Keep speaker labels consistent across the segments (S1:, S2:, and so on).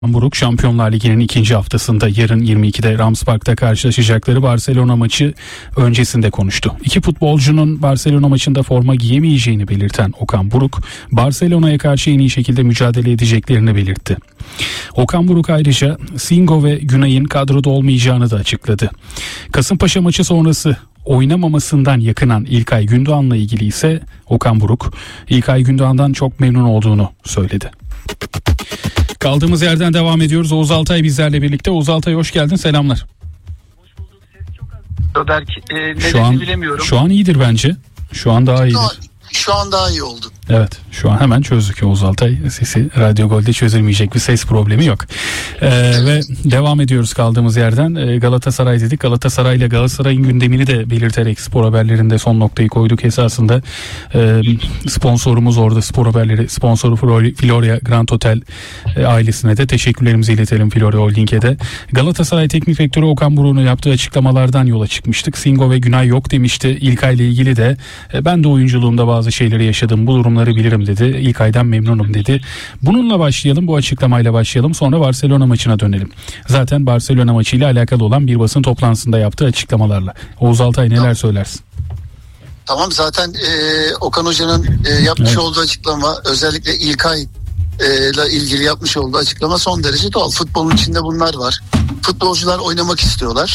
S1: Buruk Şampiyonlar Ligi'nin ikinci haftasında yarın 22'de Rams Park'ta karşılaşacakları Barcelona maçı öncesinde konuştu. İki futbolcunun Barcelona maçında forma giyemeyeceğini belirten Okan Buruk, Barcelona'ya karşı en iyi şekilde mücadele edeceklerini belirtti. Okan Buruk ayrıca Singo ve Günay'ın kadroda olmayacağını da açıkladı. Kasımpaşa maçı sonrası oynamamasından yakınan İlkay Gündoğan'la ilgili ise Okan Buruk, İlkay Gündoğan'dan çok memnun olduğunu söyledi. Kaldığımız yerden devam ediyoruz. Oğuz Altay bizlerle birlikte. Oğuz Altay hoş geldin. Selamlar.
S2: Hoş bulduk. Ses çok az. Belki bilemiyorum.
S1: Şu an iyidir bence. Şu an daha iyidir.
S2: Şu an daha iyi oldu.
S1: Evet, şu an hemen çözdük Oğuz Altay. Sesi Radyo Gol'de çözülmeyecek bir ses problemi yok. Ve devam ediyoruz kaldığımız yerden. Galatasaray dedik. Galatasaray ile Galatasaray'ın gündemini de belirterek spor haberlerinde son noktayı koyduk. Esasında sponsorumuz orada, spor haberleri sponsoru Florya Grand Hotel ailesine de teşekkürlerimizi iletelim, Florya Holding'e de. Galatasaray Teknik Direktörü Okan Buruk'un yaptığı açıklamalardan yola çıkmıştık. Singo ve Günay yok demişti. İlkay ile ilgili de ben de oyunculuğumda bazı şeyleri yaşadım. Bu durumları bilirim dedi. İlkay'dan memnunum dedi. Bununla başlayalım. Bu açıklamayla başlayalım. Sonra Barcelona maçına dönelim. Zaten Barcelona maçıyla alakalı olan bir basın toplantısında yaptığı açıklamalarla. Oğuz Altay neler söylersin?
S2: Tamam, zaten Okan Hoca'nın yapmış olduğu açıklama, özellikle İlkay ile ilgili yapmış olduğu açıklama son derece doğal. Futbolun içinde bunlar var. Futbolcular oynamak istiyorlar.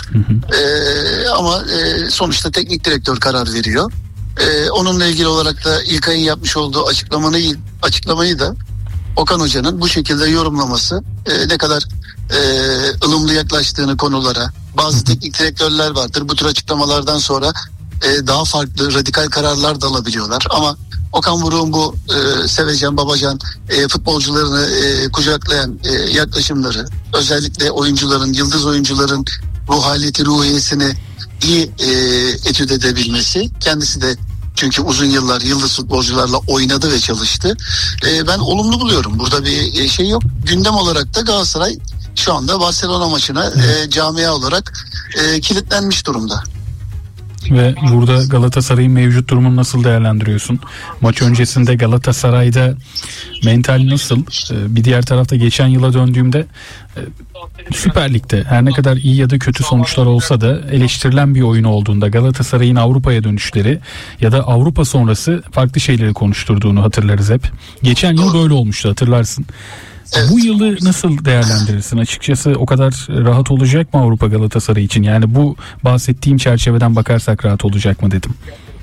S2: Ama sonuçta teknik direktör karar veriyor. Onunla ilgili olarak da İlkay'ın yapmış olduğu açıklamayı da Okan Hoca'nın bu şekilde yorumlaması, ne kadar ılımlı yaklaştığını konulara, bazı teknik direktörler vardır bu tür açıklamalardan sonra daha farklı radikal kararlar da alabiliyorlar, ama Okan Buruk'un bu sevecen babacan futbolcularını kucaklayan yaklaşımları, özellikle oyuncuların, yıldız oyuncuların ruh haleti, ruhiyesini iyi etüt edebilmesi, kendisi de çünkü uzun yıllar yıldız futbolcularla oynadı ve çalıştı. Ben olumlu buluyorum. Burada bir şey yok. Gündem olarak da Galatasaray şu anda Barcelona maçına camia olarak kilitlenmiş durumda.
S1: Ve burada Galatasaray'ın mevcut durumunu nasıl değerlendiriyorsun? Maç öncesinde Galatasaray'da mental nasıl? Bir diğer tarafta geçen yıla döndüğümde Süper Lig'de her ne kadar iyi ya da kötü sonuçlar olsa da eleştirilen bir oyun olduğunda Galatasaray'ın Avrupa'ya dönüşleri ya da Avrupa sonrası farklı şeyleri konuşturduğunu hatırlarız hep. Geçen yıl böyle olmuştu, hatırlarsın. Evet. Bu yılı nasıl değerlendirirsin? Açıkçası o kadar rahat olacak mı Avrupa Galatasaray için? Yani bu bahsettiğim çerçeveden bakarsak rahat olacak mı dedim.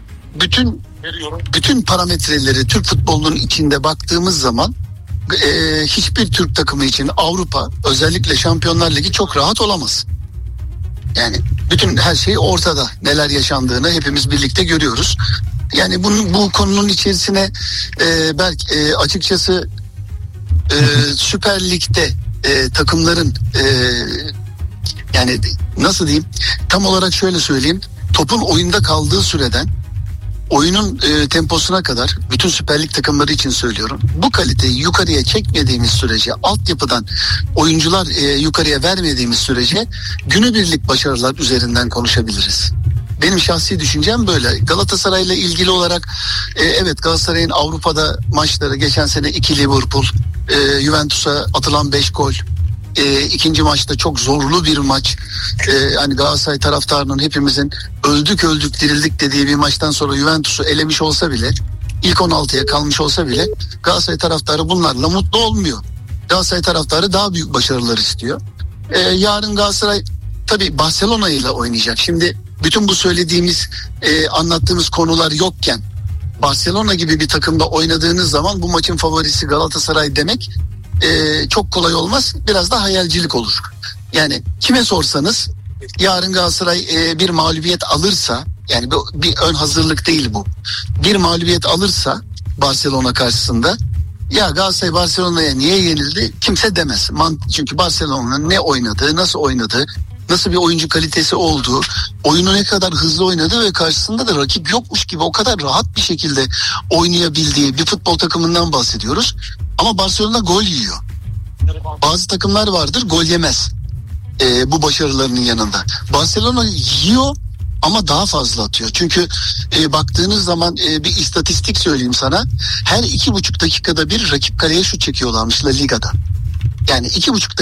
S2: Bütün parametreleri Türk futbolunun içinde baktığımız zaman hiçbir Türk takımı için Avrupa, özellikle Şampiyonlar Ligi çok rahat olamaz. Yani bütün her şey ortada. Neler yaşandığını hepimiz birlikte görüyoruz. Yani bu konunun içerisine belki açıkçası Süper Lig'de takımların yani nasıl diyeyim, tam olarak şöyle söyleyeyim, topun oyunda kaldığı süreden oyunun temposuna kadar bütün Süper Lig takımları için söylüyorum, bu kaliteyi yukarıya çekmediğimiz sürece, altyapıdan oyuncular yukarıya vermediğimiz sürece günübirlik başarılar üzerinden konuşabiliriz. Benim şahsi düşüncem böyle. Galatasaray'la ilgili olarak evet, Galatasaray'ın Avrupa'da maçları, geçen sene 2 Liverpool, Juventus'a atılan 5 gol, ikinci maçta çok zorlu bir maç, hani Galatasaray taraftarının hepimizin öldük dirildik dediği bir maçtan sonra Juventus'u elemiş olsa bile, ilk 16'ya kalmış olsa bile Galatasaray taraftarı bunlarla mutlu olmuyor. Galatasaray taraftarı daha büyük başarılar istiyor. Yarın Galatasaray tabii Barcelona ile oynayacak. Şimdi bütün bu söylediğimiz, anlattığımız konular yokken Barcelona gibi bir takımda oynadığınız zaman bu maçın favorisi Galatasaray demek çok kolay olmaz. Biraz da hayalcilik olur. Yani kime sorsanız yarın Galatasaray bir mağlubiyet alırsa, yani bir ön hazırlık değil bu, bir mağlubiyet alırsa Barcelona karşısında, ya Galatasaray Barcelona'ya niye yenildi kimse demez. Çünkü Barcelona'nın ne oynadığı, nasıl oynadığı, nasıl bir oyuncu kalitesi olduğu, oyunu ne kadar hızlı oynadığı ve karşısında da rakip yokmuş gibi o kadar rahat bir şekilde oynayabildiği bir futbol takımından bahsediyoruz. Ama Barcelona gol yiyor. Bazı takımlar vardır, gol yemez bu başarılarının yanında. Barcelona yiyor ama daha fazla atıyor. Çünkü baktığınız zaman bir istatistik söyleyeyim sana. Her 2,5 dakikada bir rakip kaleye şut çekiyorlarmış La Liga'da. Yani 2,5